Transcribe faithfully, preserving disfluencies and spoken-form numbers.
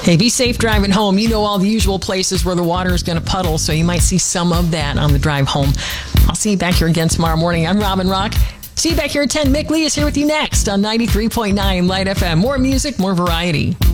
Hey, be safe driving home. You know all the usual places where the water is going to puddle, so you might see some of that on the drive home. I'll see you back here again tomorrow morning. I'm Robin Rock. See you back here at ten. Mick Lee is here with you next on ninety-three point nine Light F M. More music, more variety.